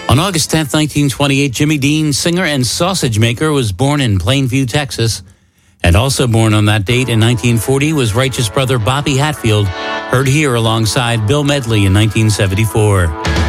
On August 10th, 1928, Jimmy Dean, singer and sausage maker, was born in Plainview, Texas. And also born on that date in 1940 was righteous brother Bobby Hatfield, heard here alongside Bill Medley in 1974.